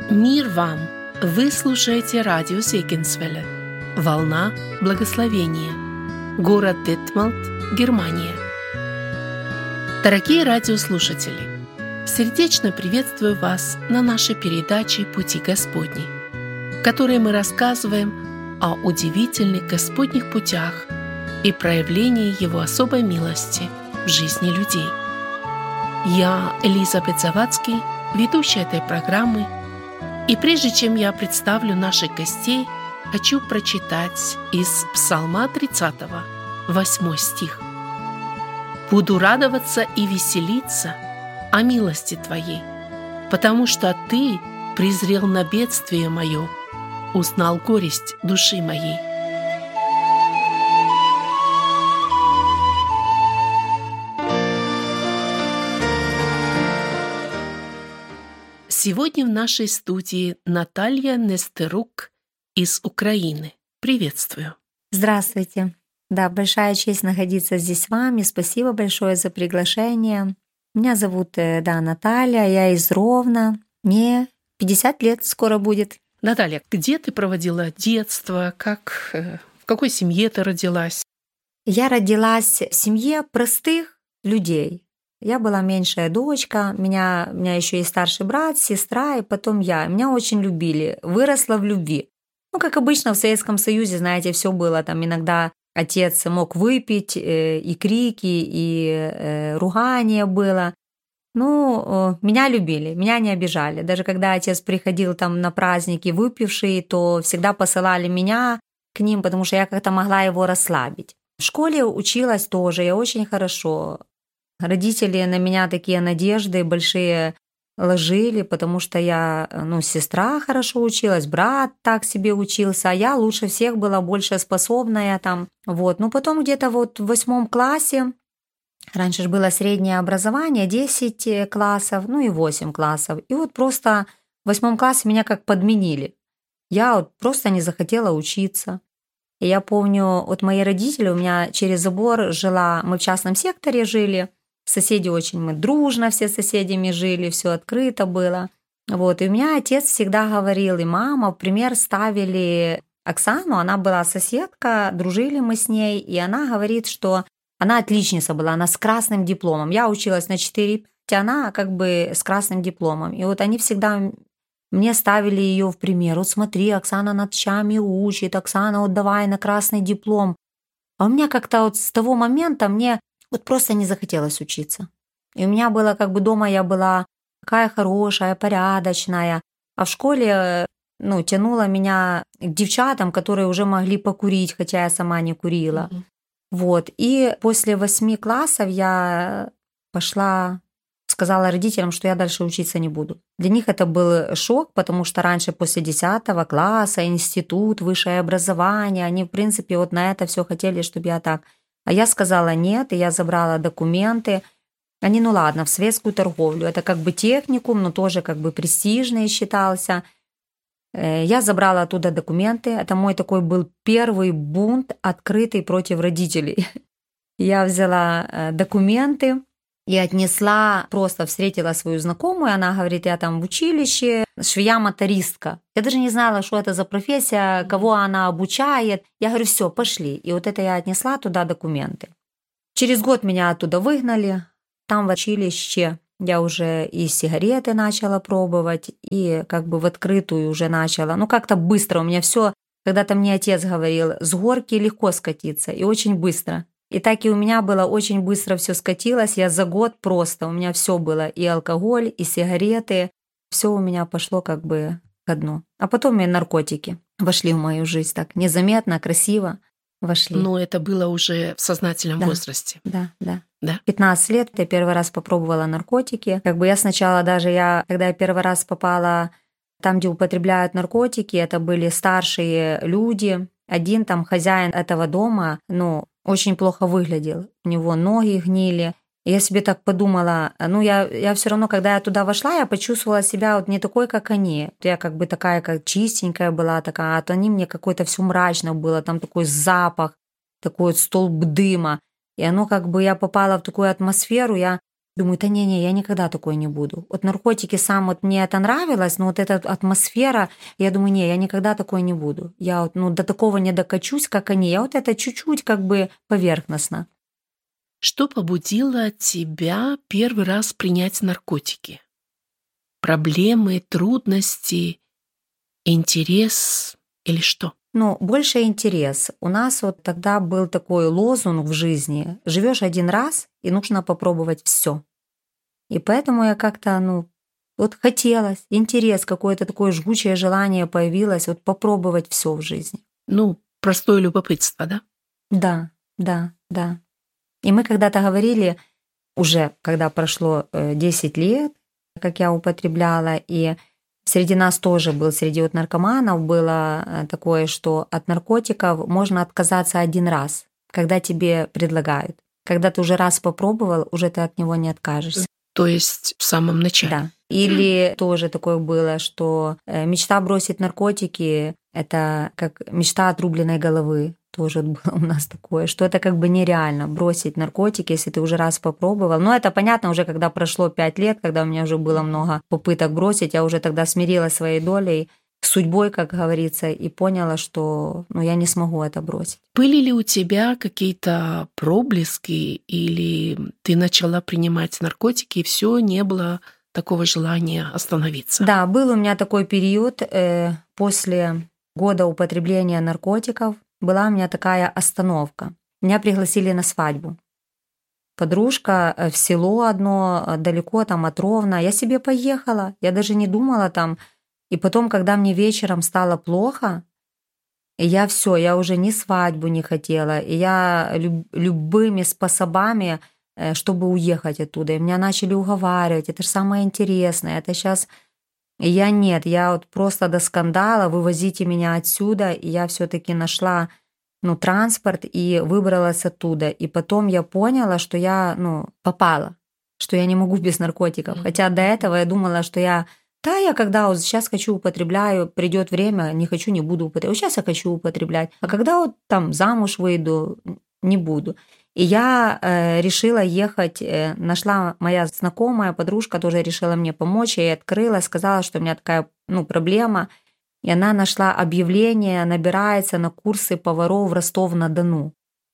Мир вам! Вы слушаете радио Зегенсвелле. Волна благословения. Город Детмалт, Германия. Дорогие радиослушатели, сердечно приветствую вас на нашей передаче «Пути Господни», в которой мы рассказываем о удивительных Господних путях и проявлении Его особой милости в жизни людей. Я, Элизабет Завадский, ведущая этой программы, и прежде чем я представлю наших гостей, хочу прочитать из Псалма 30, 8 стих. «Буду радоваться и веселиться о милости Твоей, потому что Ты презрел на бедствие мое, узнал горесть души моей». Сегодня в нашей студии Наталья Нестерук из Украины. Приветствую. Здравствуйте. Да, большая честь находиться здесь с вами. Спасибо большое за приглашение. Меня зовут Наталья, я из Ровно. Мне 50 лет скоро будет. Наталья, где ты проводила детство? В какой семье ты родилась? Я родилась в семье простых людей. Я была меньшая дочка, у меня еще есть старший брат, сестра, и потом я. Меня очень любили, выросла в любви. Как обычно в Советском Союзе, знаете, все было. Там иногда отец мог выпить, и крики, и ругание было. Меня любили, меня не обижали. Даже когда отец приходил там на праздники выпивший, то всегда посылали меня к ним, потому что я как-то могла его расслабить. В школе училась тоже, я очень хорошо. Родители на меня такие надежды большие ложили, потому что я, сестра хорошо училась, брат так себе учился, а я лучше всех была, больше способная там. Потом где-то в 8 классе, раньше же было среднее образование, 10 классов, и 8 классов. И просто в 8 классе меня как подменили. Я просто не захотела учиться. И я помню, мои родители, у меня через забор жила, мы в частном секторе жили, соседи очень, мы дружно все с соседями жили, все открыто было. И у меня отец всегда говорил, и мама, в пример ставили Оксану, она была соседка, дружили мы с ней, и она говорит, что она отличница была, она с красным дипломом. Я училась на 4-5, она как бы с красным дипломом. И они всегда мне ставили ее в пример. Смотри, Оксана ночами учит, Оксана, давай на красный диплом. А у меня как-то с того момента мне просто не захотелось учиться. И у меня было дома я была такая хорошая, порядочная, а в школе, тянуло меня к девчатам, которые уже могли покурить, хотя я сама не курила. И после 8 классов я сказала родителям, что я дальше учиться не буду. Для них это был шок, потому что раньше после 10 класса, институт, высшее образование, они, в принципе, на это все хотели, чтобы я так. А я сказала нет, и я забрала документы. Они, ладно, в светскую торговлю. Это техникум, но тоже престижный считался. Я забрала оттуда документы. Это мой такой был первый бунт, открытый против родителей. Я взяла документы и отнесла, просто встретила свою знакомую. Она говорит, я там в училище, швея-мотористка. Я даже не знала, что это за профессия, кого она обучает. Я говорю, все, пошли. И это я отнесла туда документы. Через год меня оттуда выгнали. Там в училище я уже и сигареты начала пробовать, и в открытую уже начала. Как-то быстро у меня все, когда-то мне отец говорил, с горки легко скатиться, и очень быстро. И так и у меня было очень быстро все скатилось. Я за год просто, у меня все было, и алкоголь, и сигареты. Все у меня пошло ко дну. А потом и наркотики вошли в мою жизнь так незаметно, красиво вошли. Но это было уже в сознательном возрасте. Да. 15 лет я первый раз попробовала наркотики. Я сначала когда я первый раз попала там, где употребляют наркотики, это были старшие люди. Один там хозяин этого дома, очень плохо выглядел. У него ноги гнили. И я себе так подумала, я все равно, когда я туда вошла, я почувствовала себя не такой, как они. Я такая, как чистенькая была такая, а они мне какое-то все мрачно было, там такой запах, такой столб дыма. И оно я попала в такую атмосферу, я Думаю, да не, я никогда такой не буду. Вот наркотики сам вот мне это нравилось, но вот эта атмосфера, я думаю, не, я никогда такой не буду. Я вот, до такого не докачусь, как они. Я вот это чуть-чуть как бы поверхностно. Что побудило тебя первый раз принять наркотики? Проблемы, трудности, интерес или что? Больше интерес. У нас вот тогда был такой лозунг в жизни: живешь один раз, и нужно попробовать все. И поэтому я как-то, вот хотелось, интерес, какое-то такое жгучее желание появилось, вот попробовать все в жизни. Простое любопытство, да? Да. И мы когда-то говорили, уже когда прошло 10 лет, как я употребляла, и среди нас тоже был, среди вот наркоманов было такое, что от наркотиков можно отказаться один раз, когда тебе предлагают. Когда ты уже раз попробовал, уже ты от него не откажешься. То есть в самом начале. Да. Или тоже такое было, что мечта бросить наркотики – это как мечта отрубленной головы. Тоже было у нас такое, что это как бы нереально бросить наркотики, если ты уже раз попробовал. Но это понятно уже, когда прошло 5 лет, когда у меня уже было много попыток бросить, я уже тогда смирилась своей долей, с судьбой, как говорится, и поняла, что я не смогу это бросить. Были ли у тебя какие-то проблески, или ты начала принимать наркотики, и все, не было такого желания остановиться? Да, был у меня такой период после года употребления наркотиков. Была у меня такая остановка. Меня пригласили на свадьбу. Подружка в село одно, далеко там от Ровно. Я себе поехала, я даже не думала там. И потом, когда мне вечером стало плохо, я уже ни свадьбу не хотела, и я любыми способами, чтобы уехать оттуда. И меня начали уговаривать, это же самое интересное, это сейчас... Я вот просто до скандала, вывозите меня отсюда, и я все-таки нашла, транспорт и выбралась оттуда. И потом я поняла, что я, попала, что я не могу без наркотиков. Хотя до этого я думала, что я когда вот сейчас хочу употребляю, придет время, не хочу, не буду употреблять. Вот сейчас я хочу употреблять, а когда вот там замуж выйду, не буду. И я решила ехать, нашла моя знакомая, подружка тоже решила мне помочь, я ей открыла, сказала, что у меня такая, проблема, и она нашла объявление, набирается на курсы поваров в Ростов-на-Дону.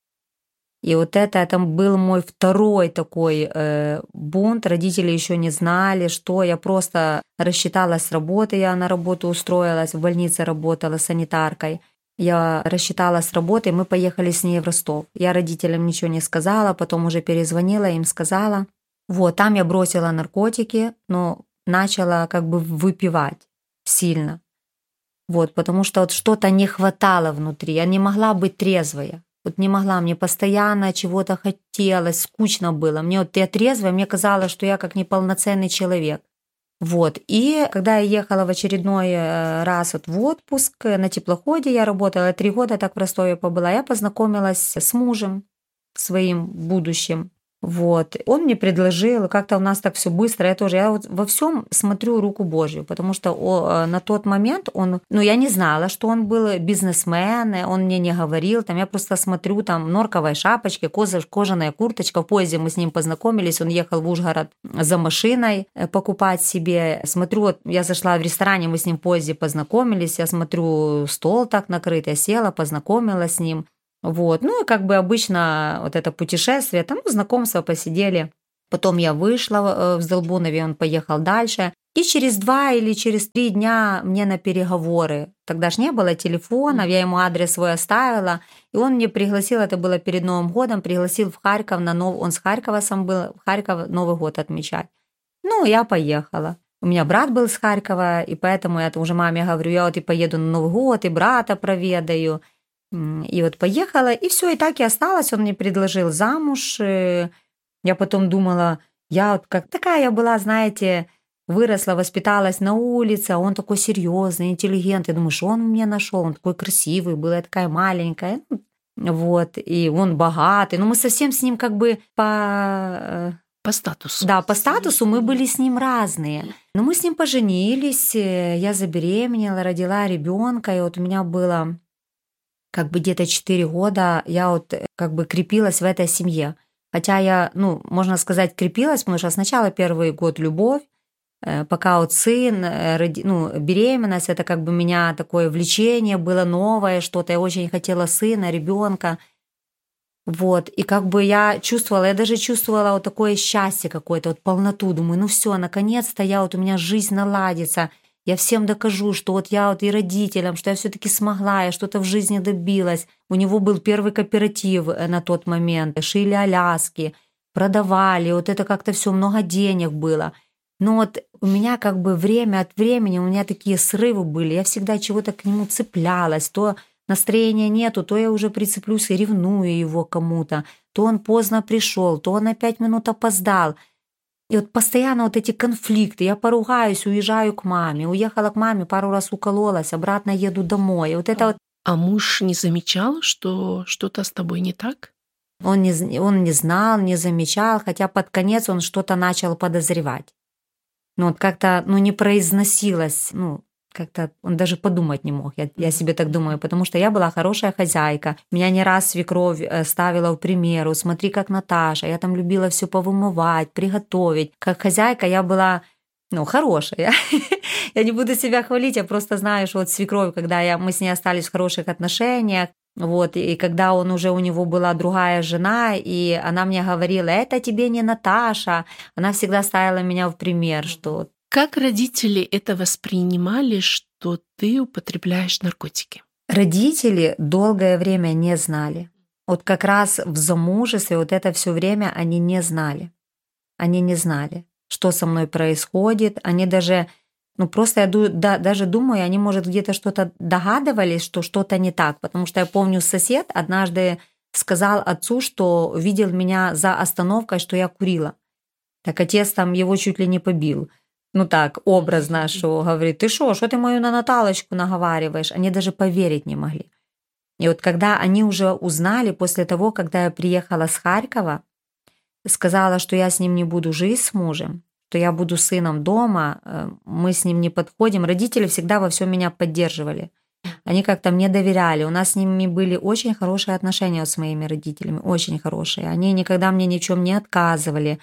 И вот это был мой второй такой бунт. Родители еще не знали, что я просто рассчиталась с работы. Я на работу устроилась, в больнице работала санитаркой. Я рассчиталась с работы, мы поехали с ней в Ростов. Я родителям ничего не сказала, потом уже перезвонила, им сказала. Вот, там я бросила наркотики, но начала как бы выпивать сильно. Вот, потому что вот что-то не хватало внутри. Я не могла быть трезвая. Вот не могла, мне постоянно чего-то хотелось, скучно было. Мне вот я трезвая, мне казалось, что я как неполноценный человек. Вот, и когда я ехала в очередной раз вот в отпуск, на теплоходе я работала, 3 года так в Ростове побыла, я познакомилась с мужем своим будущим. Вот, он мне предложил, как-то у нас так все быстро, я вот во всем смотрю руку Божью, потому что на тот момент он, я не знала, что он был бизнесмен, он мне не говорил, там я просто смотрю, там норковой шапочке, кожаная курточка, в поезде мы с ним познакомились, он ехал в Ужгород за машиной покупать себе, смотрю, вот я зашла в ресторане, мы с ним в поезде познакомились, я смотрю, стол так накрыт, я села, познакомилась с ним. Вот, и как бы обычно вот это путешествие, там знакомство, посидели. Потом я вышла в Здолбунове, он поехал дальше. И через 2 или через 3 дня мне на переговоры. Тогда ж не было телефонов, я ему адрес свой оставила. И он мне пригласил, это было перед Новым годом, пригласил в Харьков, он с Харькова сам был, в Харьков Новый год отмечать. Я поехала. У меня брат был с Харькова, и поэтому я уже маме говорю, я вот и поеду на Новый год, и брата проведаю. И вот поехала, и все, и так и осталось. Он мне предложил замуж. Я потом думала, я вот как такая я была, знаете, выросла, воспиталась на улице, а он такой серьезный, интеллигентный. Я думаю, что он мне нашел? Он такой красивый был, я такая маленькая. Вот, и он богатый. Мы совсем с ним как бы по статусу. Да, по статусу мы были с ним разные. Но мы с ним поженились, я забеременела, родила ребенка, и вот у меня было... как бы где-то 4 года я вот как бы крепилась в этой семье. Хотя я, можно сказать, крепилась, потому что сначала первый год любовь, пока вот сын, беременность, это как бы у меня такое влечение было новое, что-то, я очень хотела сына, ребенка. Вот, и как бы я даже чувствовала вот такое счастье какое-то, вот полноту, думаю, ну все, наконец-то у меня жизнь наладится, я всем докажу, что вот я вот и родителям, что я все-таки смогла, я что-то в жизни добилась. У него был первый кооператив на тот момент, шили аляски, продавали, вот это как-то все много денег было. Но вот у меня как бы время от времени, у меня такие срывы были, я всегда чего-то к нему цеплялась, то настроения нету, то я уже прицеплюсь и ревную его кому-то, то он поздно пришел, то он на 5 минут опоздал. И вот постоянно вот эти конфликты, я поругаюсь, уезжаю к маме, уехала к маме, пару раз укололась, обратно еду домой. И вот это вот А муж не замечал, что что-то с тобой не так? он не знал, не замечал, хотя под конец он что-то начал подозревать. Но вот как-то, не произносилось, как-то он даже подумать не мог, я себе так думаю, потому что я была хорошая хозяйка. Меня не раз свекровь ставила в пример: смотри, как Наташа, я там любила все повымывать, приготовить. Как хозяйка я была, хорошая. Я не буду себя хвалить, я просто знаю, что вот свекровь, когда мы с ней остались в хороших отношениях, вот, и когда у него была другая жена, и она мне говорила: это тебе не Наташа, она всегда ставила меня в пример, что... Как родители это воспринимали, что ты употребляешь наркотики? Родители долгое время не знали. Вот как раз в замужестве вот это все время они не знали. Они не знали, что со мной происходит. Они даже, просто я даже думаю, они, может, где-то что-то догадывались, что что-то не так. Потому что я помню, сосед однажды сказал отцу, что видел меня за остановкой, что я курила. Так отец там его чуть ли не побил. Так, образно, что говорит: ты что ты мою на Наталочку наговариваешь? Они даже поверить не могли. И вот когда они уже узнали, после того, когда я приехала с Харькова, сказала, что я с ним не буду жить, с мужем, что я буду с сыном дома, мы с ним не подходим. Родители всегда во всем меня поддерживали. Они как-то мне доверяли. У нас с ними были очень хорошие отношения с моими родителями, очень хорошие. Они никогда мне ни в чем не отказывали.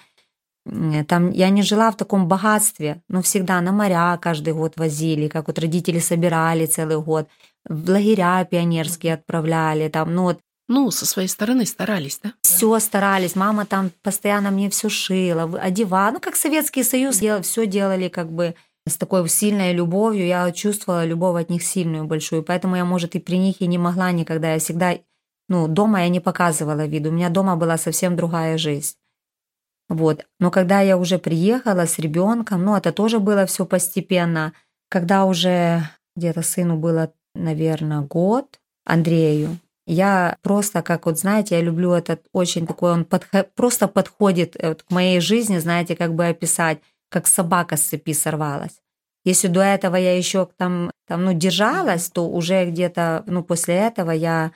Там я не жила в таком богатстве, но всегда на моря каждый год возили, как вот родители собирали целый год, в лагеря пионерские отправляли, там, со своей стороны старались, да? Все старались, мама там постоянно мне все шила, одевала, как Советский Союз, все делали как бы с такой сильной любовью, я чувствовала любовь от них сильную, большую, поэтому я, может, и при них и не могла никогда, я всегда, дома я не показывала виду, у меня дома была совсем другая жизнь. Вот. Но когда я уже приехала с ребенком, это тоже было все постепенно. Когда уже где-то сыну было, наверное, год, Андрею, я просто, как вот, знаете, я люблю этот очень такой, он просто подходит к моей жизни, знаете, как бы описать, как собака с цепи сорвалась. Если до этого я еще там держалась, то уже где-то, после этого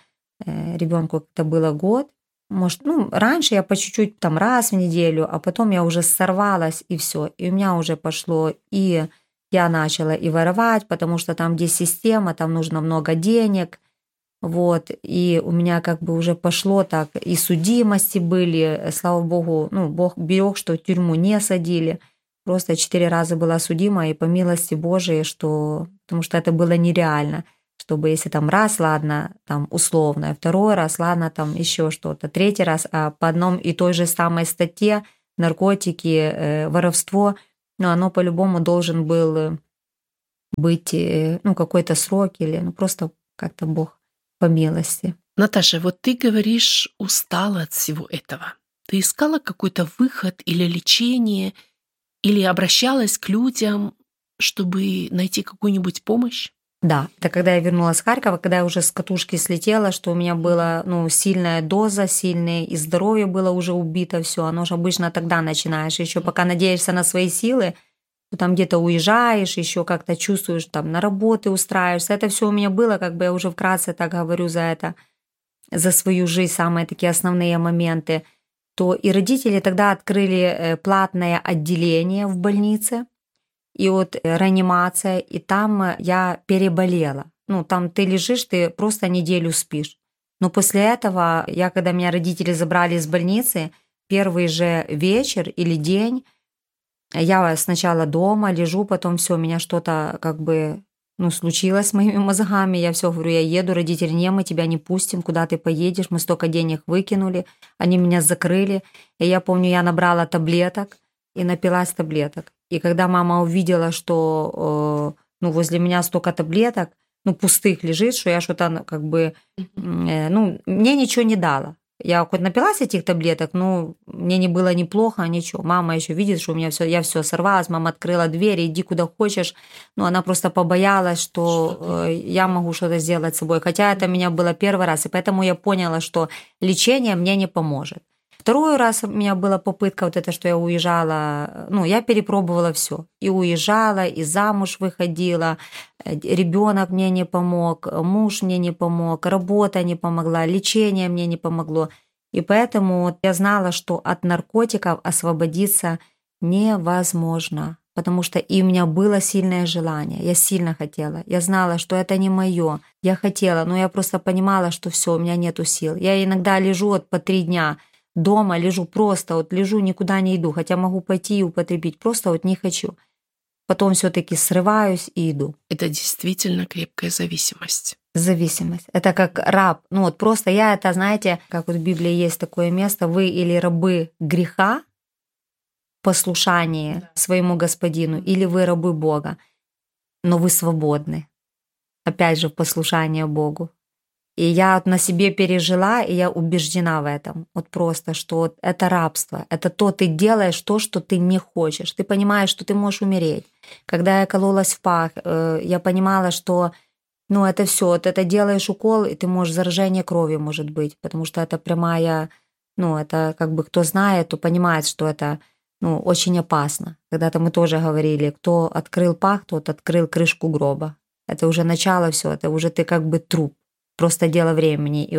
ребенку как-то было год, может, раньше я по чуть-чуть там раз в неделю, а потом я уже сорвалась, и все. И у меня уже пошло, и я начала и воровать, потому что там, где система, там нужно много денег. Вот, и у меня как бы уже пошло так, и судимости были, слава богу, Бог берег, что в тюрьму не садили. Просто 4 раза была судима, и по милости Божией, потому что это было нереально. Чтобы если там раз, ладно, там условно, второй раз, ладно, там еще что-то, третий раз, а по одном и той же самой статье наркотики, воровство, оно по-любому должен был быть, какой-то срок или просто как-то Бог по милости. Наташа, вот ты говоришь, устала от всего этого. Ты искала какой-то выход или лечение, или обращалась к людям, чтобы найти какую-нибудь помощь? Да, это когда я вернулась с Харькова, когда я уже с катушки слетела, что у меня была сильная доза, сильное и здоровье было уже убито, все. Оно же обычно тогда начинаешь, еще пока надеешься на свои силы, то там где-то уезжаешь, еще как-то чувствуешь, там на работы устраиваешься. Это все у меня было, как бы я уже вкратце так говорю за свою жизнь, самые такие основные моменты. То и родители тогда открыли платное отделение в больнице, и вот реанимация, и там я переболела. Там ты лежишь, ты просто неделю спишь. Но после этого, когда меня родители забрали из больницы, первый же вечер или день я сначала дома лежу, потом все, у меня что-то как бы случилось с моими мозгами. Я все говорю, я еду, родители, не, мы тебя не пустим, куда ты поедешь, мы столько денег выкинули, они меня закрыли. И я помню, я набрала таблеток и напилась таблеток. И когда мама увидела, что возле меня столько таблеток, пустых лежит, что я что-то как бы, мне ничего не дала. Я хоть напилась этих таблеток, но мне не было неплохо, ничего. Мама еще видит, что у меня я все сорвалась, мама открыла дверь, иди куда хочешь. Она просто побоялась, что я могу что-то сделать с собой. Хотя это у меня было первый раз, и поэтому я поняла, что лечение мне не поможет. Второй раз у меня была попытка вот это, что я уезжала, я перепробовала все. И уезжала, и замуж выходила, ребенок мне не помог, муж мне не помог, работа не помогла, лечение мне не помогло. И поэтому я знала, что от наркотиков освободиться невозможно. Потому что и у меня было сильное желание, я сильно хотела. Я знала, что это не мое. Я хотела, но я просто понимала, что все, у меня нету сил. Я иногда лежу по 3 дня, дома лежу просто, лежу, никуда не иду, хотя могу пойти и употребить, просто не хочу. Потом все-таки срываюсь и иду. Это действительно крепкая зависимость. Зависимость. Это как раб. Просто я это, знаете, как в Библии есть такое место, вы или рабы греха, послушание своему господину, или вы рабы Бога, но вы свободны. Опять же, в послушание Богу. И я на себе пережила, и я убеждена в этом. Просто, что это рабство. Это ты делаешь то, что ты не хочешь. Ты понимаешь, что ты можешь умереть. Когда я кололась в пах, я понимала, что это все. Это делаешь укол, и ты можешь заражение крови, может быть, потому что это прямая, это как бы кто знает, то понимает, что это очень опасно. Когда-то мы тоже говорили, кто открыл пах, тот открыл крышку гроба. Это уже начало все, это уже ты как бы труп. Просто дело времени. И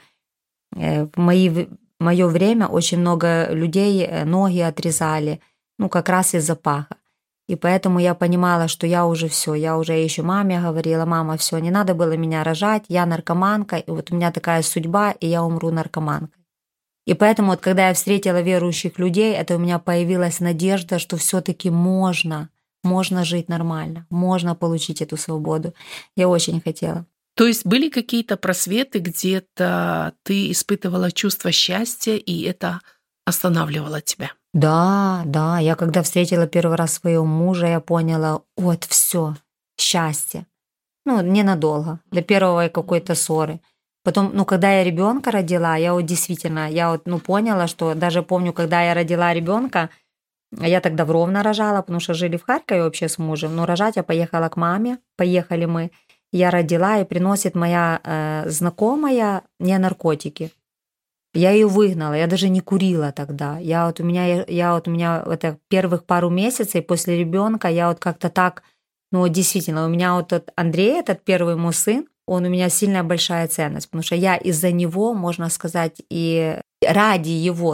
в мое время очень много людей ноги отрезали, как раз из-за паха. И поэтому я понимала, что я уже все, я уже еще маме говорила, мама, все, не надо было меня рожать, я наркоманка, и у меня такая судьба, и я умру наркоманкой. И поэтому когда я встретила верующих людей, это у меня появилась надежда, что все-таки можно жить нормально, можно получить эту свободу. Я очень хотела. То есть были какие-то просветы, где-то ты испытывала чувство счастья, и это останавливало тебя? Да, я когда встретила первый раз своего мужа, я поняла, все, счастье. Ненадолго, для первой какой-то ссоры. Потом, когда я ребенка родила, я действительно, поняла, что даже помню, когда я родила ребенка, я тогда в Ровно рожала, потому что жили в Харькове вообще с мужем, но рожать я поехала к маме, поехали мы. Я родила, и приносит моя знакомая мне наркотики. Я ее выгнала, я даже не курила тогда. У меня это первых пару месяцев после ребенка я как-то так, действительно, у меня Андрей, этот первый мой сын, он у меня сильная большая ценность, потому что я из-за него, можно сказать, и ради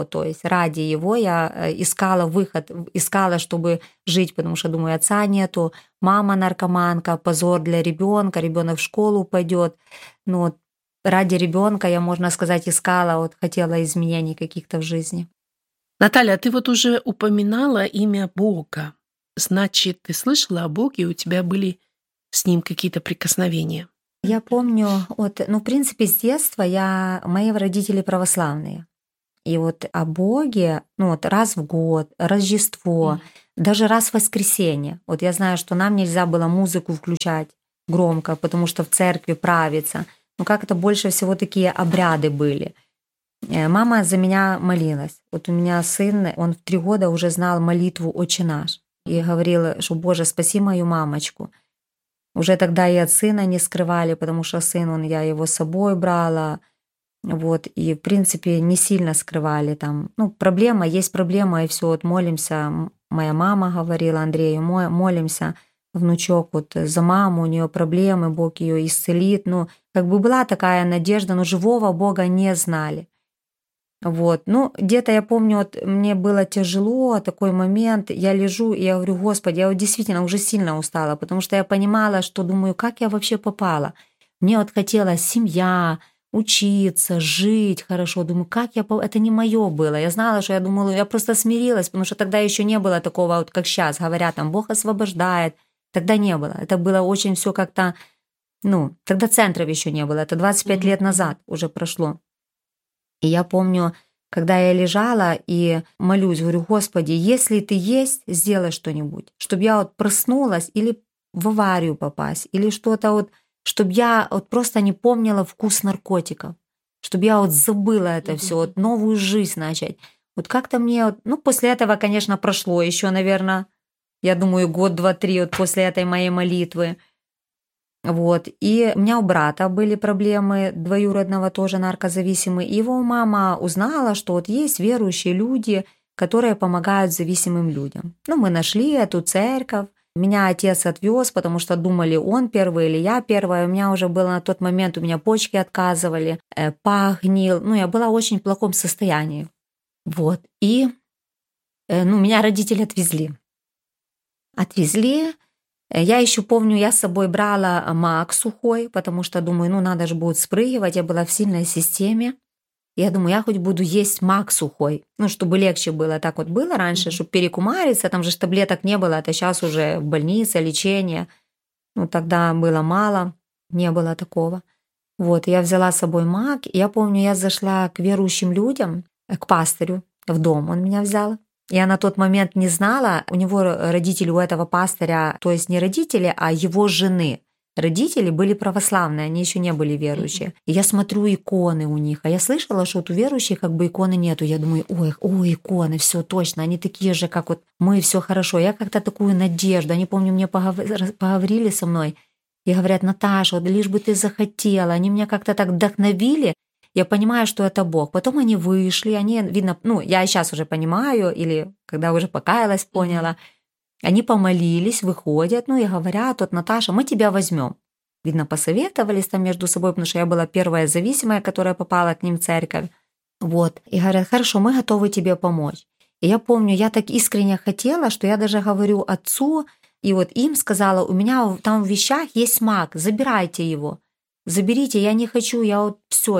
его я искала выход, искала, чтобы жить, потому что, думаю, отца нету, мама наркоманка, позор для ребенка, ребенок в школу пойдет. Ради ребенка я, можно сказать, искала, хотела изменений каких-то в жизни. Наталья, ты уже упоминала имя Бога. Значит, ты слышала о Боге, и у тебя были с ним какие-то прикосновения? Я помню, в принципе, с детства мои родители православные. И о Боге, раз в год, Рождество, даже раз в воскресенье. Я знаю, что нам нельзя было музыку включать громко, потому что в церкви правится. Как-то больше всего такие обряды были. Мама за меня молилась. У меня сын, он в 3 года уже знал молитву «Отче наш». И говорил, что «Боже, спаси мою мамочку». Уже тогда и от сына не скрывали, потому что сын, я его с собой брала. И, в принципе, не сильно скрывали там. Проблема, есть проблема, и все, молимся. Моя мама говорила Андрею, молимся, внучок, за маму, у нее проблемы, Бог ее исцелит. Была такая надежда, но живого Бога не знали. Где-то я помню, мне было тяжело, такой момент, я лежу, и я говорю, Господи, я действительно уже сильно устала, потому что я понимала, что думаю, как я вообще попала. Мне хотелось семья, учиться, жить хорошо. Думаю, это не мое было. Я знала, что я думала, я просто смирилась, потому что тогда еще не было такого, вот как сейчас, говорят, там, Бог освобождает. Тогда не было. Это было очень все как-то, тогда центров еще не было. Это 25 лет назад уже прошло. И я помню, когда я лежала и молюсь, говорю, Господи, если Ты есть, сделай что-нибудь, чтобы я вот проснулась или в аварию попасть, или что-то вот, чтобы я вот просто не помнила вкус наркотиков, чтобы я вот забыла это все, вот новую жизнь начать. Вот как-то мне, после этого, конечно, прошло еще, наверное, я думаю, год, два, три вот после этой моей молитвы. Вот. И у меня у брата были проблемы, двоюродного тоже наркозависимый. И его мама узнала, что вот есть верующие люди, которые помогают зависимым людям. Мы нашли эту церковь. Меня отец отвез, потому что думали, он первый или я первая. У меня уже было на тот момент, у меня почки отказывали, пах гнил. Я была в очень плохом состоянии. Вот. И меня родители отвезли. Я еще помню, я с собой брала мак сухой, потому что думаю, надо же будет спрыгивать. Я была в сильной системе. Я думаю, я хоть буду есть мак сухой, чтобы легче было. Так вот было раньше, чтобы перекумариться, там же таблеток не было, это сейчас уже в больнице, лечение. Тогда было мало, не было такого. Вот, я взяла с собой мак. Я помню, я зашла к верующим людям, к пастырю в дом, он меня взял. Я на тот момент не знала, у него родители, у этого пастыря, то есть не родители, а его жены. Родители были православные, они еще не были верующие. И я смотрю иконы у них, а я слышала, что у верующих как бы иконы нету. Я думаю, ой, иконы, все точно, они такие же, как вот мы, все хорошо. Я как-то такую надежду, они, помню, мне поговорили со мной и говорят, Наташа, вот лишь бы ты захотела. Они меня как-то так вдохновили. Я понимаю, что это Бог. Потом они вышли, они, видно, я сейчас уже понимаю, или когда уже покаялась, поняла. Они помолились, выходят, и говорят, вот, Наташа, мы тебя возьмем. Видно, посоветовались там между собой, потому что я была первая зависимая, которая попала к ним в церковь. Вот. И говорят, хорошо, мы готовы тебе помочь. И я помню, я так искренне хотела, что я даже говорю отцу, и вот им сказала, у меня там в вещах есть мак, забирайте его. Заберите, я не хочу, я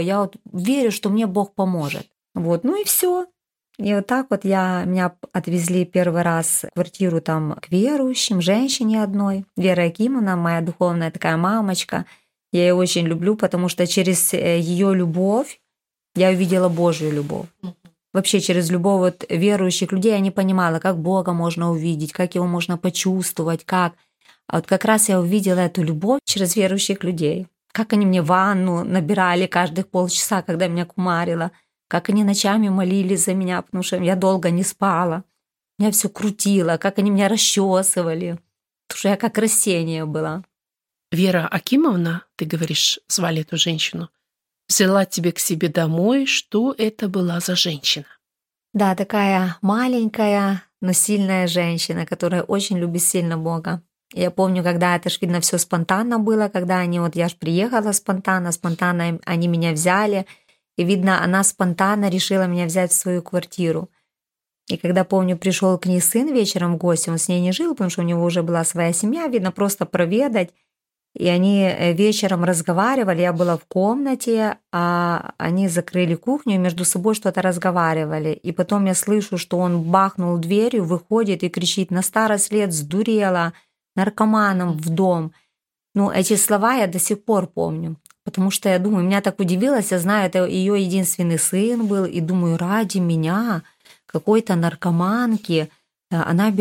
верю, что мне Бог поможет. Вот, и все. И вот так вот меня отвезли первый раз в квартиру там к верующим, женщине одной. Вера Якимовна, моя духовная такая мамочка. Я ее очень люблю, потому что через ее любовь я увидела Божью любовь. Вообще через любовь вот верующих людей я не понимала, как Бога можно увидеть, как его можно почувствовать, как. А вот как раз я увидела эту любовь через верующих людей. Как они мне ванну набирали каждых полчаса, когда меня кумарило. Как они ночами молились за меня, потому что я долго не спала. Меня все крутило, как они меня расчесывали. Потому что я как растение была. Вера Акимовна, ты говоришь, звали эту женщину, взяла тебя к себе домой. Что это была за женщина? Да, такая маленькая, но сильная женщина, которая очень любит сильно Бога. Я помню, когда это ж, видно, все спонтанно было, когда я ж приехала спонтанно они меня взяли, и, видно, она спонтанно решила меня взять в свою квартиру. И когда, помню, пришел к ней сын вечером в гости, он с ней не жил, потому что у него уже была своя семья, видно, просто проведать. И они вечером разговаривали, я была в комнате, а они закрыли кухню и между собой что-то разговаривали. И потом я слышу, что он бахнул дверью, выходит и кричит: «На старость лет сдурела, наркоманом в дом». Эти слова я до сих пор помню, потому что я думаю, меня так удивилось, я знаю, это ее единственный сын был, и думаю, ради меня, какой-то наркоманки, она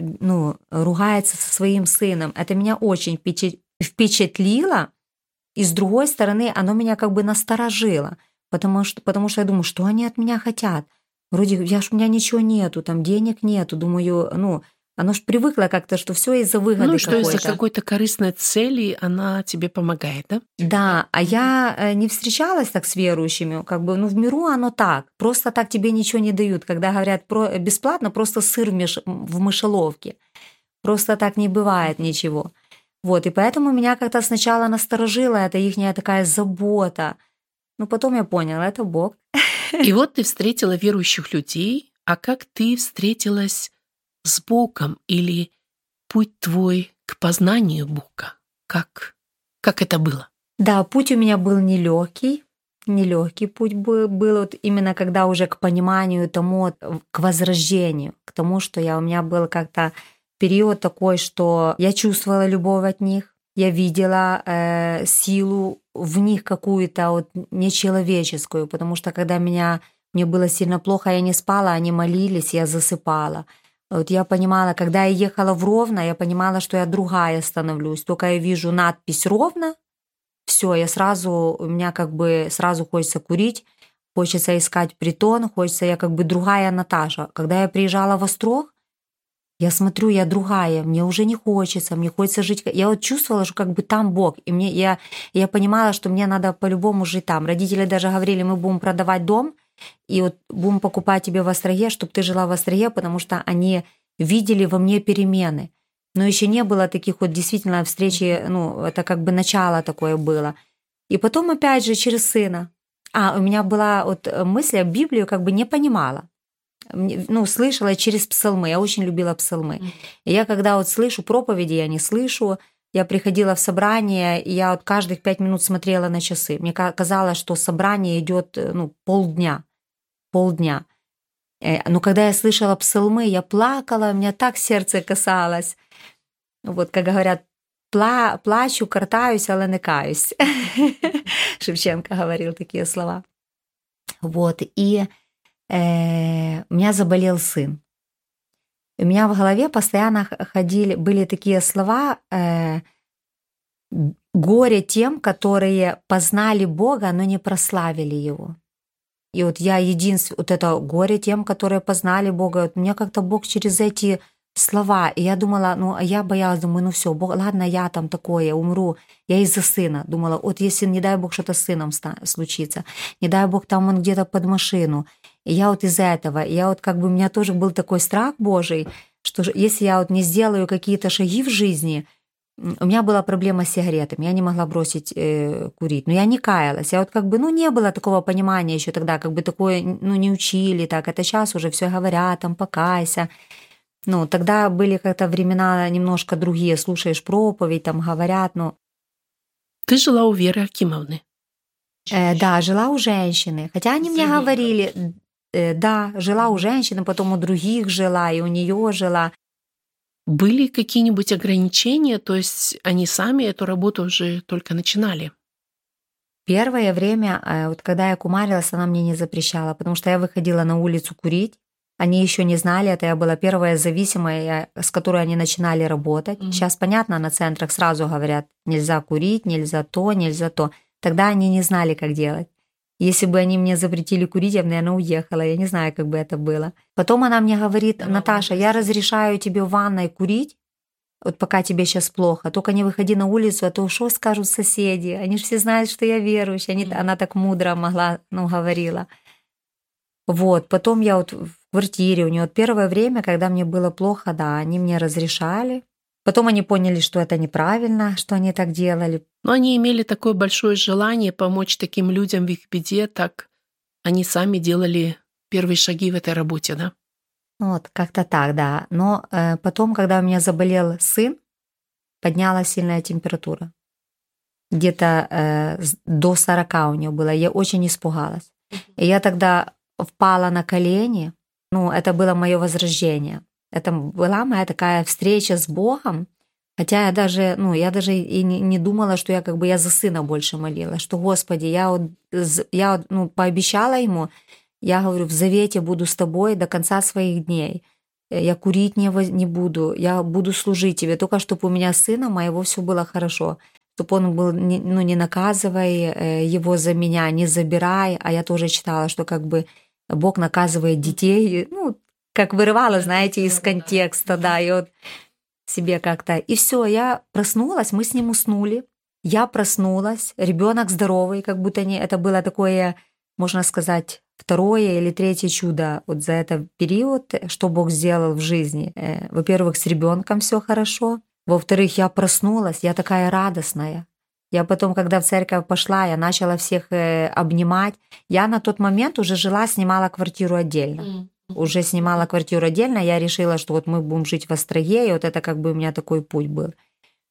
ругается со своим сыном. Это меня очень впечатлило, и с другой стороны, оно меня как бы насторожило, потому что я думаю, что они от меня хотят? Вроде у меня ничего нету, там денег нету, думаю, оно ж привыкло как-то, что все из-за выгоды что из-за какой-то корыстной цели она тебе помогает, да? Да, а я не встречалась так с верующими, как бы, в миру оно так, просто так тебе ничего не дают, когда говорят бесплатно, просто сыр в мышеловке, просто так не бывает ничего. Вот, и поэтому меня как-то сначала насторожило, это ихняя такая забота, но потом я поняла, это Бог. И вот ты встретила верующих людей, а как ты встретилась с Богом, или путь твой к познанию Бога? Как это было? Да, путь у меня был нелегкий. Нелегкий путь был вот именно когда уже к пониманию тому, к возрождению, к тому, что у меня был как-то период такой, что я чувствовала любовь от них, я видела силу в них какую-то вот нечеловеческую, потому что когда мне было сильно плохо, я не спала, они молились, я засыпала. Вот я понимала, когда я ехала в Ровно, я понимала, что я другая становлюсь. Только я вижу надпись «Ровно», все, у меня как бы сразу хочется курить, хочется искать притон, я как бы другая Наташа. Когда я приезжала в Острог, я смотрю, я другая, мне уже не хочется, мне хочется жить. Я вот чувствовала, что как бы там Бог, и я понимала, что мне надо по-любому жить там. Родители даже говорили, мы будем продавать дом, и вот будем покупать тебе в Остроге, чтобы ты жила в Остроге, потому что они видели во мне перемены. Но еще не было таких вот действительно встречи, это как бы начало такое было. И потом опять же через сына. У меня была вот мысль, я Библию как бы не понимала. Слышала через псалмы, я очень любила псалмы. И я когда вот слышу проповеди, я не слышу, я приходила в собрание, и я вот каждых 5 минут смотрела на часы. Мне казалось, что собрание идет полдня. Но когда я слышала псалмы, я плакала, меня так сердце касалось. Вот, как говорят, плачу, картаюсь, але не каюсь. Шевченко говорил такие слова. Вот, и у меня заболел сын. У меня в голове постоянно были такие слова «Горе тем, которые познали Бога, но не прославили Его». И вот я вот это «горе тем, которые познали Бога». Вот мне как-то Бог через эти слова. И я думала, я боялась, думаю, все, Бог, ладно, я там такое, умру. Я из-за сына думала, вот если, не дай Бог, что-то с сыном случится, не дай Бог, там он где-то под машину. И я вот из-за этого, я вот как бы у меня тоже был такой страх Божий, что если я вот не сделаю какие-то шаги в жизни, у меня была проблема с сигаретами, я не могла бросить курить, но я не каялась, я вот как бы, не было такого понимания еще тогда, как бы такое, не учили так, это сейчас уже все говорят, там, покайся. Тогда были как-то времена немножко другие, слушаешь проповедь, там говорят, Ты жила у Веры Акимовны? Да, жила у женщины. Хотя они мне говорили, да, жила у женщины, потом у других жила, и у нее жила. Были какие-нибудь ограничения, то есть они сами эту работу уже только начинали? Первое время, вот когда я кумарилась, она мне не запрещала, потому что я выходила на улицу курить. Они еще не знали это, я была первая зависимая, с которой они начинали работать. Сейчас, понятно, на центрах сразу говорят, нельзя курить, нельзя то. Тогда они не знали, как делать. Если бы они мне запретили курить, я бы, наверное, уехала. Я не знаю, как бы это было. Потом она мне говорит, Наташа, я разрешаю тебе в ванной курить, вот пока тебе сейчас плохо, только не выходи на улицу, а то что скажут соседи? Они же все знают, что я верующая. Она так мудро говорила. Вот, потом я вот в квартире у нее первое время, когда мне было плохо, да, они мне разрешали. Потом они поняли, что это неправильно, что они так делали. Но они имели такое большое желание помочь таким людям в их беде, так они сами делали первые шаги в этой работе, да? Вот, как-то так, да. Но потом, когда у меня заболел сын, поднялась сильная температура. Где-то до 40 у нее было. Я очень испугалась. И я тогда впала на колени. Это было мое возрождение. Это была моя такая встреча с Богом. Хотя я даже и не думала, что я за сына больше молилась. Что, Господи, я пообещала ему, я говорю, в завете буду с тобой до конца своих дней. Я курить не буду, я буду служить тебе. Только чтобы у меня сына моего все было хорошо. Чтобы он был, не наказывай его за меня, не забирай. А я тоже читала, что как бы Бог наказывает детей, как вырывала, знаете, из контекста, да, и вот себе как-то. И все, я проснулась, мы с ним уснули, я проснулась, ребенок здоровый, как будто это было такое, можно сказать, второе или третье чудо вот за этот период, что Бог сделал в жизни. Во-первых, с ребенком все хорошо, во-вторых, я проснулась, я такая радостная. Я потом, когда в церковь пошла, я начала всех обнимать. Я на тот момент уже снимала квартиру отдельно. Уже снимала квартиру отдельно, я решила, что вот мы будем жить в Остроге, и вот это как бы у меня такой путь был.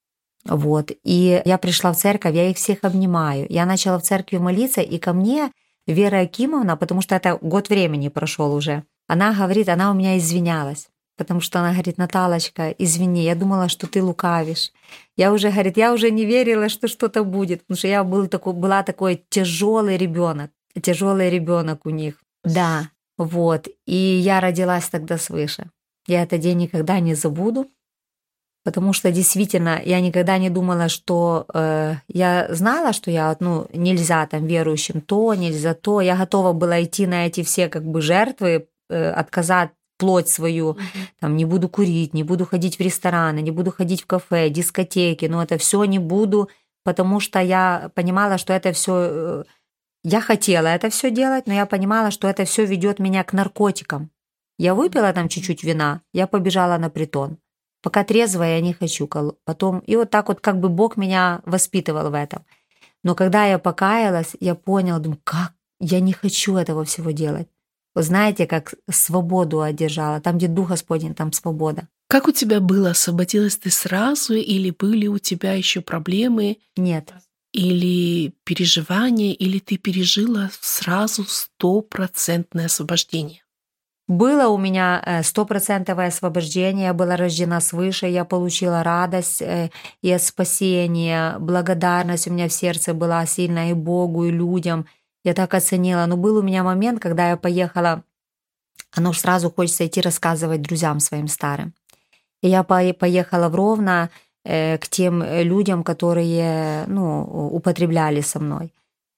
Вот. И я пришла в церковь, я их всех обнимаю. Я начала в церкви молиться, и ко мне Вера Акимовна, потому что это год времени прошел уже, она говорит, она у меня извинялась. Потому что она говорит, Наталочка, извини, я думала, что ты лукавишь. Я уже, говорит, я уже не верила, что что-то будет, потому что я была такой тяжелый ребенок у них. Да, вот. И я родилась тогда свыше. Я этот день никогда не забуду, потому что действительно я никогда не думала, что я знала, что я нельзя там верующим то, нельзя то. Я готова была идти на эти все как бы жертвы, отказать плоть свою, там, не буду курить, не буду ходить в рестораны, не буду ходить в кафе, дискотеки, но это все не буду, потому что я понимала, что это все, я хотела это все делать, но я понимала, что это все ведет меня к наркотикам. Я выпила там чуть-чуть вина, я побежала на притон. Пока трезвая, я не хочу. Потом, и вот так вот как бы Бог меня воспитывал в этом. Но когда я покаялась, я поняла, думаю, как я не хочу этого всего делать. Вы знаете, как свободу одержала. Там, где Дух Господень, там свобода. Как у тебя было? Освободилась ты сразу или были у тебя еще проблемы? Нет. Или переживания, или ты пережила сразу 100% освобождение? Было у меня 100% освобождение, я была рождена свыше, я получила радость и от спасения, благодарность у меня в сердце была сильная и Богу, и людям. Я так оценила. Но был у меня момент, когда я поехала, оно сразу хочется идти рассказывать друзьям своим старым. И я поехала в Ровно к тем людям, которые употребляли со мной.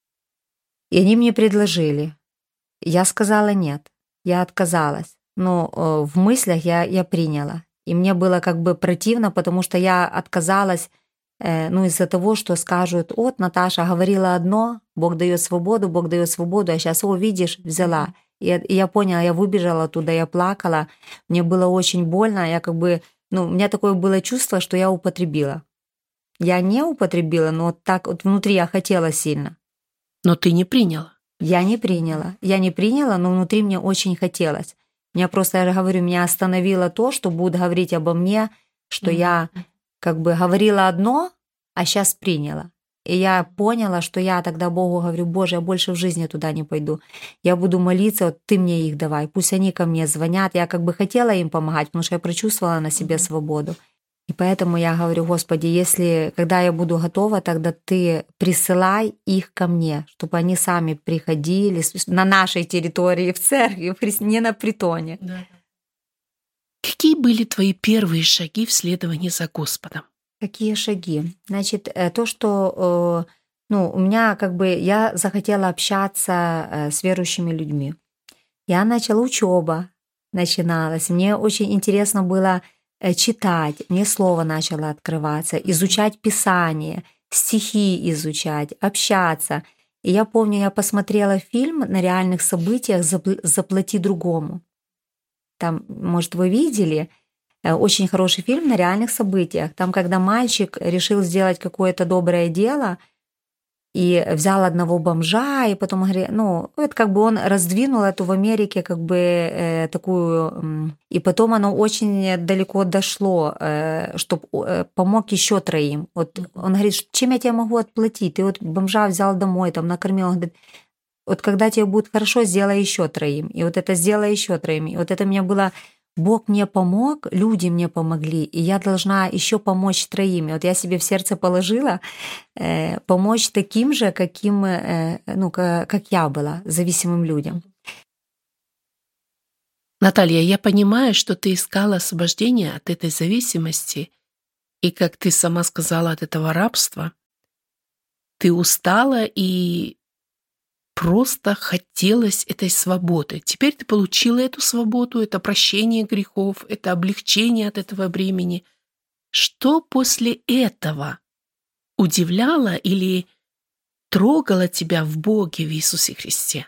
И они мне предложили. Я сказала нет. Я отказалась. Но в мыслях я приняла. И мне было как бы противно, потому что я отказалась из-за того, что скажут, вот Наташа говорила одно, Бог дает свободу, а сейчас, видишь, взяла. И я поняла, я выбежала оттуда, я плакала, мне было очень больно, я как бы, у меня такое было чувство, что я употребила. Я не употребила, но вот так вот внутри я хотела сильно. Но ты не приняла. Я не приняла, но внутри мне очень хотелось. Меня просто, я говорю, меня остановило то, что будут говорить обо мне, что я как бы говорила одно, а сейчас приняла. И я поняла, что я тогда Богу говорю, Боже, я больше в жизни туда не пойду. Я буду молиться, вот ты мне их давай, пусть они ко мне звонят. Я как бы хотела им помогать, потому что я прочувствовала на себе свободу. И поэтому я говорю, Господи, когда я буду готова, тогда Ты присылай их ко мне, чтобы они сами приходили на нашей территории в церкви, не на притоне. Да. Какие были твои первые шаги в следовании за Господом? Какие шаги? Значит, то, что у меня как бы я захотела общаться с верующими людьми. Я начала, учеба начиналась. Мне очень интересно было читать, мне слово начало открываться, изучать Писание, стихи изучать, общаться. И я помню, я посмотрела фильм на реальных событиях «Заплати другому». Там, может, вы видели, очень хороший фильм на реальных событиях. Там, когда мальчик решил сделать какое-то доброе дело и взял одного бомжа, и потом, это как бы он раздвинул эту в Америке как бы такую... И потом оно очень далеко дошло, чтобы помог еще 3. Вот он говорит, чем я тебе могу отплатить? Ты вот бомжа взял домой, там накормил. Он говорит, вот когда тебе будет хорошо, сделай еще 3. И вот это сделай еще 3. И вот это мне было... Бог мне помог, люди мне помогли, и я должна еще помочь 3. Вот я себе в сердце положила помочь таким же, как я была, зависимым людям. Наталья, я понимаю, что ты искала освобождение от этой зависимости, и, как ты сама сказала, от этого рабства. Ты устала и просто хотелось этой свободы. Теперь ты получила эту свободу, это прощение грехов, это облегчение от этого бремени. Что после этого удивляло или трогало тебя в Боге, в Иисусе Христе?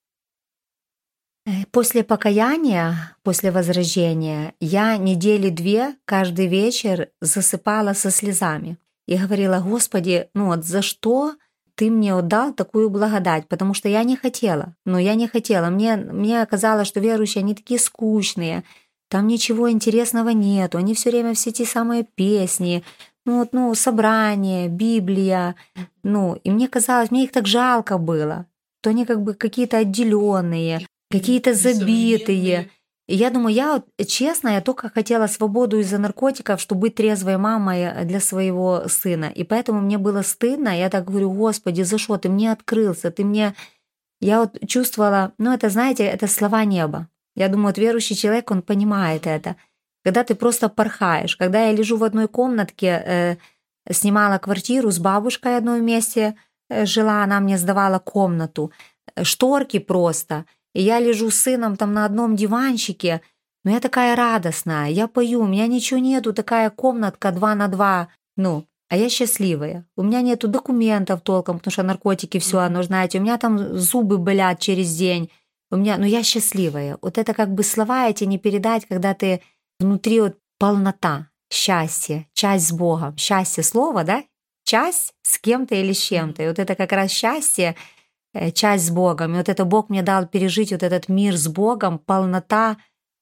После покаяния, после возрождения, я 2 недели каждый вечер засыпала со слезами и говорила, Господи, за что Ты мне отдал такую благодать, потому что я не хотела. Мне казалось, что верующие, они такие скучные, там ничего интересного нету, они все время все те самые песни, собрание, Библия. И мне казалось, мне их так жалко было, что они как бы какие-то отделенные, какие-то забитые. И я думаю, честно, я только хотела свободу из-за наркотиков, чтобы быть трезвой мамой для своего сына. И поэтому мне было стыдно. Я так говорю: Господи, за что ты мне открылся? Ты мне... Я чувствовала, это, знаете, это слова неба. Я думаю, верующий человек, он понимает это. Когда ты просто порхаешь. Когда я лежу в одной комнатке, снимала квартиру с бабушкой одной вместе, жила, она мне сдавала комнату, шторки просто. И я лежу с сыном там на одном диванчике, но я такая радостная, я пою, у меня ничего нету, такая комнатка 2 на 2, а я счастливая. У меня нету документов толком, потому что наркотики, все оно, знаете, у меня там зубы болят через день, я счастливая. Вот это как бы слова эти не передать, когда ты внутри полнота, счастье, часть с Богом, счастье слово, да? Часть с кем-то или с чем-то. И вот это как раз счастье, часть с Богом. И вот это Бог мне дал пережить вот этот мир с Богом, полнота.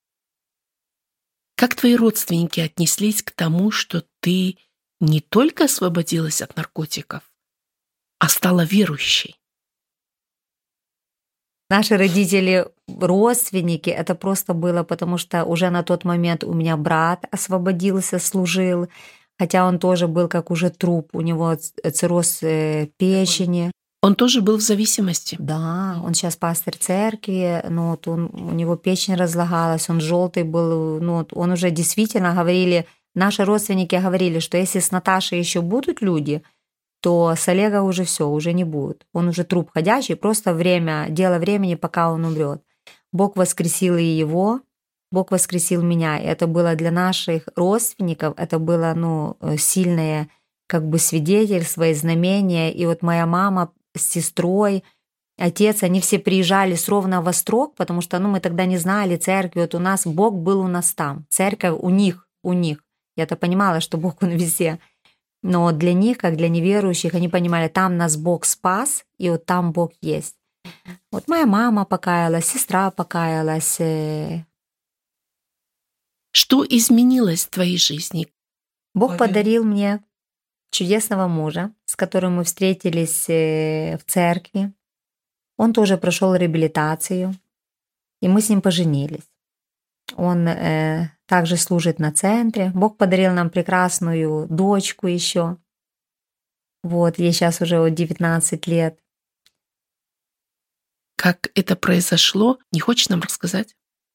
Как твои родственники отнеслись к тому, что ты не только освободилась от наркотиков, а стала верующей? Наши родители, родственники, это просто было, потому что уже на тот момент у меня брат освободился, служил, хотя он тоже был как уже труп, у него цирроз печени. Он тоже был в зависимости? Да, он сейчас пастырь церкви, у него печень разлагалась, он желтый был, он уже действительно наши родственники говорили, что если с Наташей еще будут люди, то с Олега уже все, уже не будет. Он уже труп ходячий, просто дело времени, пока он умрет. Бог воскресил и его, Бог воскресил меня. И это было для наших родственников, это было, сильное как бы свидетельство и знамение. И вот моя мама с сестрой, отец, они все приезжали с Ровно во Строг, потому что, мы тогда не знали церкви. Вот у нас Бог был у нас там, церковь у них. Я-то понимала, что Бог, он везде. Но для них, как для неверующих, они понимали, там нас Бог спас, и вот там Бог есть. Вот моя мама покаялась, сестра покаялась. Что изменилось в твоей жизни? Бог подарил мне чудесного мужа, с которым мы встретились в церкви. Он тоже прошел реабилитацию, и мы с ним поженились. Он также служит на центре. Бог подарил нам прекрасную дочку еще. Вот, ей сейчас уже 19 лет. Как это произошло? Не хочешь нам рассказать?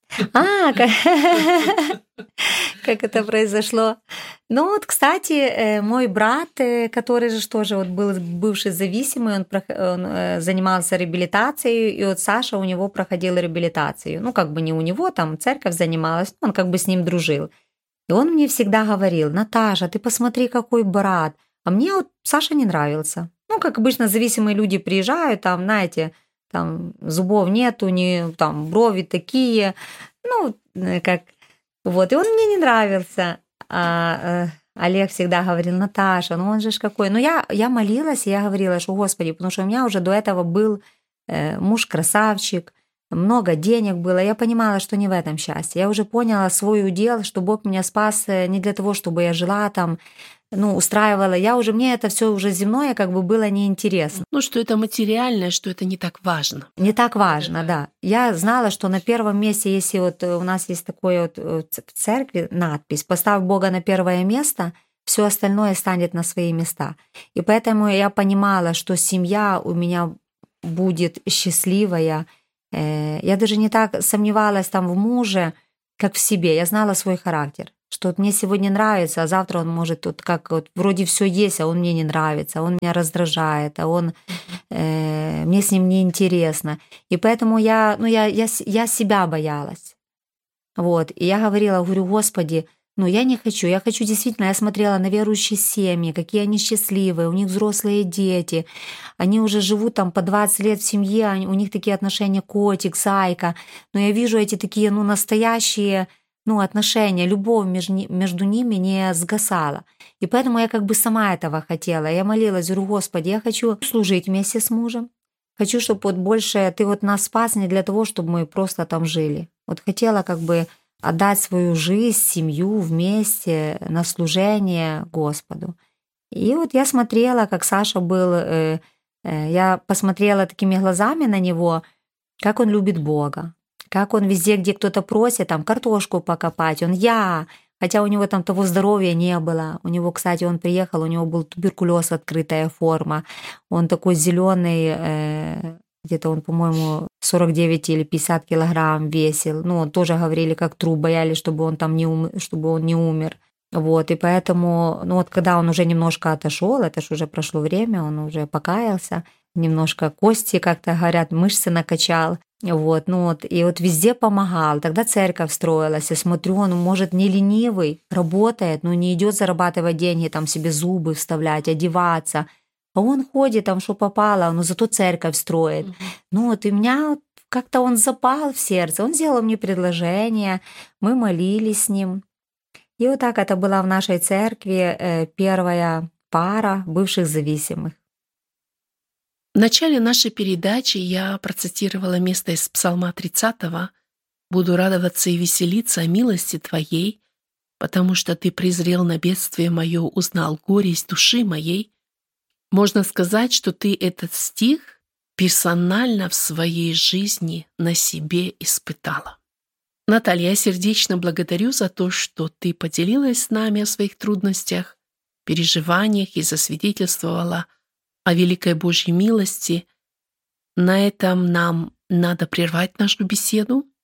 Как это произошло? Кстати, мой брат, который же тоже был бывший зависимый, он занимался реабилитацией, и вот Саша у него проходил реабилитацию. Как бы не у него, там церковь занималась, он как бы с ним дружил. И он мне всегда говорил: Наташа, ты посмотри, какой брат. А мне вот Саша не нравился. Как обычно зависимые люди приезжают, там, знаете, там зубов нету, там брови такие, вот, и он мне не нравился. А Олег всегда говорил: Наташа, он же ж какой. Я молилась, и я говорила, что Господи, потому что у меня уже до этого был муж красавчик, много денег было. Я понимала, что не в этом счастье. Я уже поняла свой удел, что Бог меня спас не для того, чтобы я жила там, устраивала. Мне это все уже земное как бы было неинтересно. Что это материальное, что это не так важно. Не так важно, да. Я знала, что на первом месте, если вот у нас есть такой вот в церкви надпись «Поставь Бога на первое место», все остальное станет на свои места. И поэтому я понимала, что семья у меня будет счастливая. Я даже не так сомневалась там в муже, как в себе. Я знала свой характер, что мне сегодня нравится, а завтра он может вроде все есть, а он мне не нравится, он меня раздражает, а он мне с ним неинтересно. И поэтому я себя боялась. Вот. И я говорю, Господи, я не хочу. Я хочу действительно, я смотрела на верующие семьи, какие они счастливые, у них взрослые дети, они уже живут там по 20 лет в семье, у них такие отношения котик, зайка. Но я вижу эти такие, настоящие, отношения, любовь между ними не сгасала. И поэтому я как бы сама этого хотела. Я молилась, говорю, Господи, я хочу служить вместе с мужем. Хочу, чтобы больше ты нас спас не для того, чтобы мы просто там жили. Хотела как бы отдать свою жизнь, семью вместе на служение Господу. И вот я смотрела, как Саша был, я посмотрела такими глазами на него, как он любит Бога, как он везде, где кто-то просит, там картошку покопать, хотя у него там того здоровья не было. У него, кстати, он приехал, у него был туберкулез, открытая форма. Он такой зеленый, где-то он, по-моему, 49 или 50 килограмм весил. Ну, он тоже говорили, как труп, боялись, чтобы он там чтобы он не умер. Вот, и поэтому, ну вот когда он уже немножко отошел, это ж уже прошло время, он уже покаялся, немножко кости как-то говорят, мышцы накачал. Вот, ну вот, и вот везде помогал. Тогда церковь строилась, я смотрю, он, может, не ленивый, работает, но не идет зарабатывать деньги, там себе зубы вставлять, одеваться. А он ходит там, что попало, но зато церковь строит. Ну вот, и меня как-то он запал в сердце. Он сделал мне предложение, мы молились с ним. И вот так это была в нашей церкви первая пара бывших зависимых. В начале нашей передачи я процитировала место из Псалма 30. «Буду радоваться и веселиться о милости Твоей, потому что Ты презрел на бедствие мое, узнал горесть души моей». Можно сказать, что ты этот стих персонально в своей жизни на себе испытала. Наталья, я сердечно благодарю за то, что ты поделилась с нами о своих трудностях, переживаниях и засвидетельствовала о великой Божьей милости. На этом нам надо прервать нашу беседу.